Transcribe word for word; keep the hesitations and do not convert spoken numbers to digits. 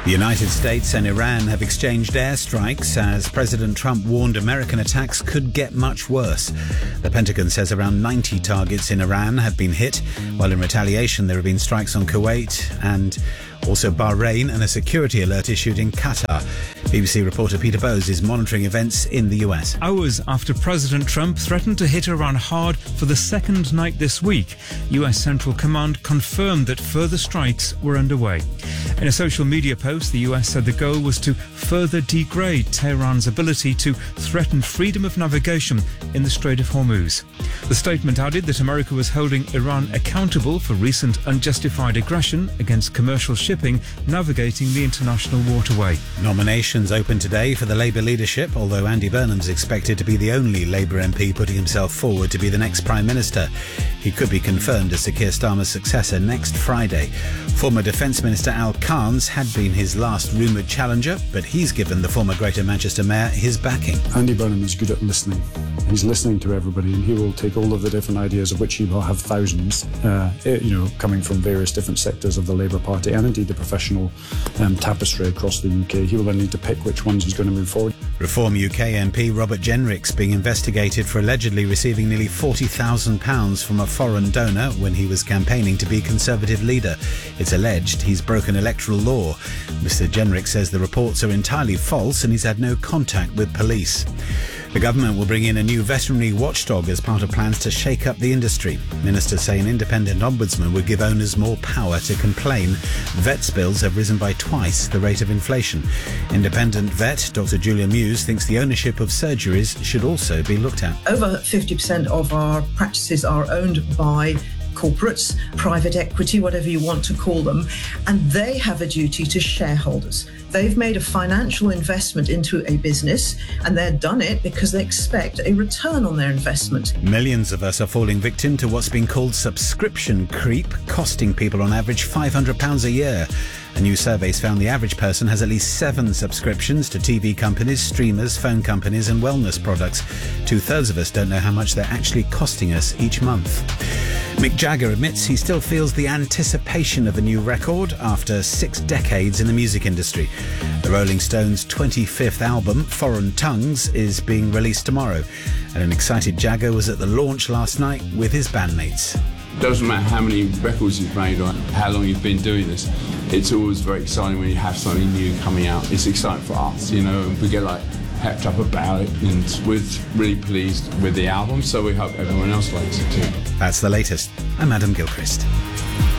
The United States and Iran have exchanged airstrikes as President Trump warned American attacks could get much worse. The Pentagon says around ninety targets in Iran have been hit, while in retaliation there have been strikes on Kuwait and also Bahrain and a security alert issued in Qatar. B B C reporter Peter Bowes is monitoring events in the U S. Hours after President Trump threatened to hit Iran hard for the second night this week, U S Central Command confirmed that further strikes were underway. In a social media post, the U S said the goal was to further degrade Tehran's ability to threaten freedom of navigation in the Strait of Hormuz. The statement added that America was holding Iran accountable for recent unjustified aggression against commercial shipping navigating the international waterway. Nominations open today for the Labour leadership, although Andy Burnham's expected to be the only Labour M P putting himself forward to be the next Prime Minister. He could be confirmed as Sir Keir Starmer's successor next Friday. Former Defence Minister Al Cairns had been his last rumoured challenger, but he's given the former Greater Manchester Mayor his backing. Andy Burnham is good at listening. He's listening to everybody, and he will take all of the different ideas, of which he will have thousands, uh, you know, coming from various different sectors of the Labour Party and indeed the professional um, tapestry across the U K. He will then need to pick which ones he's going to move forward. Reform U K M P Robert Jenrick's being investigated for allegedly receiving nearly forty thousand pounds from a foreign donor when he was campaigning to be Conservative leader. It's alleged he's broken electoral law. Mr Jenrick says the reports are entirely false and he's had no contact with police. The government will bring in a new veterinary watchdog as part of plans to shake up the industry. Ministers say an independent ombudsman would give owners more power to complain. Vets bills have risen by twice the rate of inflation. Independent vet Doctor Julia Muse thinks the ownership of surgeries should also be looked at. Over fifty percent of our practices are owned by corporates, private equity, whatever you want to call them, and they have a duty to shareholders. They've made a financial investment into a business, and they've done it because they expect a return on their investment. Millions of us are falling victim to what's been called subscription creep, costing people on average five hundred pounds a year. A new survey's found the average person has at least seven subscriptions to T V companies, streamers, phone companies and wellness products. Two-thirds of us don't know how much they're actually costing us each month. Mick Jagger admits he still feels the anticipation of a new record after six decades in the music industry. The Rolling Stones' twenty-fifth album, Foreign Tongues, is being released tomorrow. And an excited Jagger was at the launch last night with his bandmates. Doesn't matter how many records you've made or how long you've been doing this, it's always very exciting when you have something new coming out. It's exciting for us, you know, and we get like pepped up about it, and we're really pleased with the album, so we hope everyone else likes it too. That's the latest. I'm Adam Gilchrist.